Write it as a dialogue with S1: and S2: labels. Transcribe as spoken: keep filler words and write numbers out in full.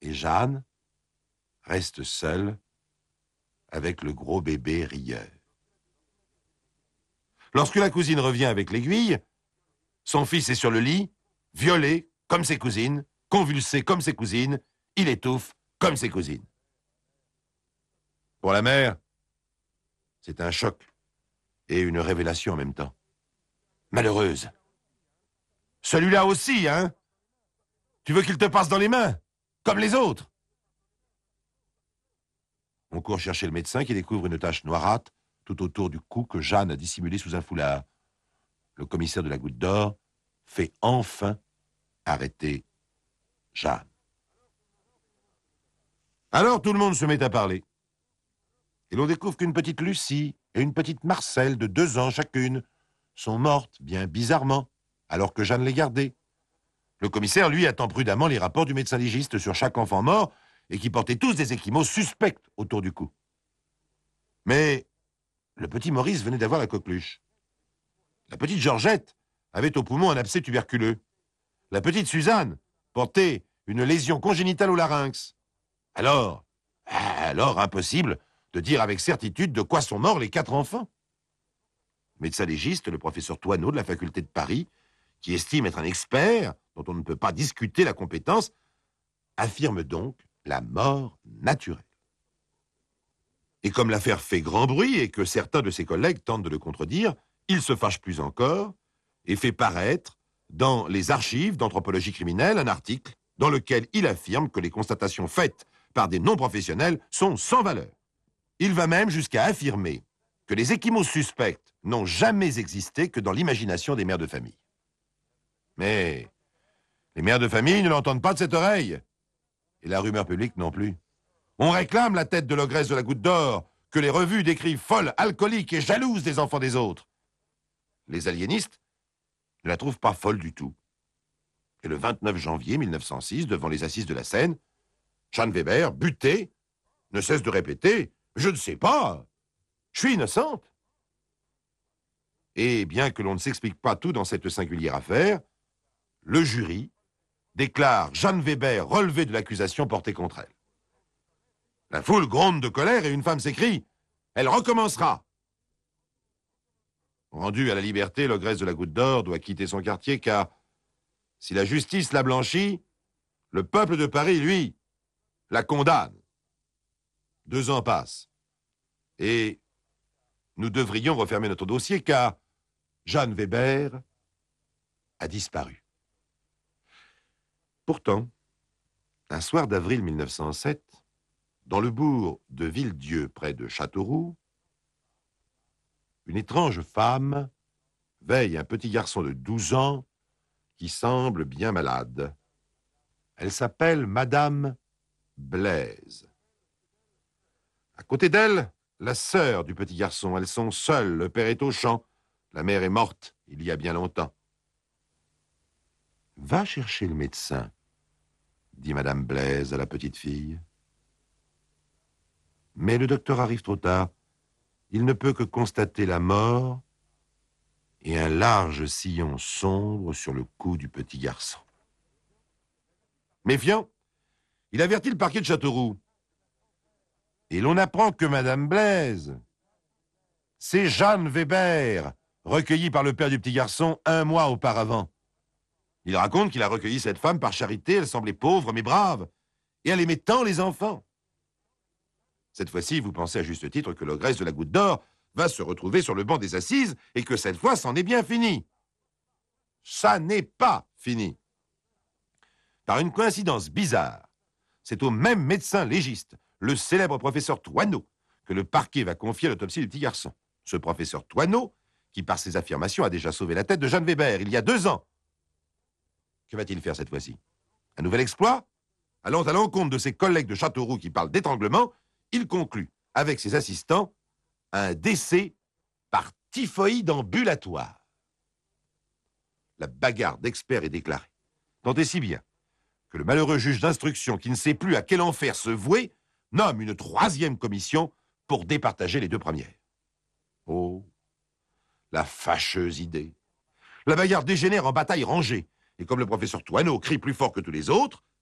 S1: Et Jeanne reste seule avec le gros bébé rieur. Lorsque la cousine revient avec l'aiguille, son fils est sur le lit, violé comme ses cousines, convulsé comme ses cousines, il étouffe comme ses cousines. Pour la mère, c'est un choc et une révélation en même temps. Malheureuse. Celui-là aussi, hein? Tu veux qu'il te passe dans les mains, comme les autres? On court chercher le médecin qui découvre une tache noirâtre tout autour du cou que Jeanne a dissimulé sous un foulard. Le commissaire de la Goutte d'Or fait enfin arrêter Jeanne. Alors tout le monde se met à parler. Et l'on découvre qu'une petite Lucie et une petite Marcelle de deux ans chacune sont mortes, bien bizarrement, alors que Jeanne les gardait. Le commissaire, lui, attend prudemment les rapports du médecin légiste sur chaque enfant mort et qui portaient tous des échymoses suspects autour du cou. Mais le petit Maurice venait d'avoir la coqueluche. La petite Georgette avait au poumon un abcès tuberculeux. La petite Suzanne portait une lésion congénitale au larynx. Alors, alors impossible de dire avec certitude de quoi sont morts les quatre enfants. Le médecin légiste, le professeur Thoineau de la faculté de Paris, qui estime être un expert dont on ne peut pas discuter la compétence, affirme donc la mort naturelle. Et comme l'affaire fait grand bruit et que certains de ses collègues tentent de le contredire, il se fâche plus encore et fait paraître dans les archives d'anthropologie criminelle un article dans lequel il affirme que les constatations faites par des non-professionnels sont sans valeur. Il va même jusqu'à affirmer que les échymoses suspectes n'ont jamais existé que dans l'imagination des mères de famille. Mais les mères de famille ne l'entendent pas de cette oreille. Et la rumeur publique non plus. On réclame la tête de l'ogresse de la Goutte d'Or, que les revues décrivent folle, alcoolique et jalouse des enfants des autres. Les aliénistes ne la trouvent pas folle du tout. Et le vingt-neuf janvier mille neuf cent six, devant les assises de la Seine, Jeanne Weber, butée, ne cesse de répéter « Je ne sais pas, je suis innocente ». Et bien que l'on ne s'explique pas tout dans cette singulière affaire, le jury déclare Jeanne Weber relevée de l'accusation portée contre elle. La foule gronde de colère et une femme s'écrie « Elle recommencera !» Rendue à la liberté, l'ogresse de la Goutte d'Or doit quitter son quartier car, si la justice la blanchit, le peuple de Paris, lui, la condamne. Deux ans passent. Et nous devrions refermer notre dossier car Jeanne Weber a disparu. Pourtant, un soir d'avril mille neuf cent sept, dans le bourg de Villedieu, près de Châteauroux, une étrange femme veille un petit garçon de douze ans qui semble bien malade. Elle s'appelle Madame Blaise. À côté d'elle, la sœur du petit garçon. Elles sont seules, le père est au champ, la mère est morte il y a bien longtemps. « Va chercher le médecin », dit Madame Blaise à la petite fille. Mais le docteur arrive trop tard. Il ne peut que constater la mort et un large sillon sombre sur le cou du petit garçon. Méfiant, il avertit le parquet de Châteauroux. Et l'on apprend que Madame Blaise, c'est Jeanne Weber, recueillie par le père du petit garçon un mois auparavant. Il raconte qu'il a recueilli cette femme par charité, elle semblait pauvre mais brave, et elle aimait tant les enfants. Cette fois-ci, vous pensez à juste titre que l'ogresse de la Goutte d'Or va se retrouver sur le banc des assises et que cette fois, c'en est bien fini. Ça n'est pas fini. Par une coïncidence bizarre, c'est au même médecin légiste, le célèbre professeur Thoineau, que le parquet va confier l'autopsie du petit garçon. Ce professeur Thoineau, qui par ses affirmations a déjà sauvé la tête de Jeanne Weber il y a deux ans. Que va-t-il faire cette fois-ci? Un nouvel exploit? Allant à l'encontre de ses collègues de Châteauroux qui parlent d'étranglement, il conclut, avec ses assistants, un décès par typhoïde ambulatoire. La bagarre d'experts est déclarée. Tant et si bien que le malheureux juge d'instruction, qui ne sait plus à quel enfer se vouer, nomme une troisième commission pour départager les deux premières. Oh, la fâcheuse idée. La bagarre dégénère en bataille rangée, et comme le professeur Thoineau crie plus fort que tous les autres,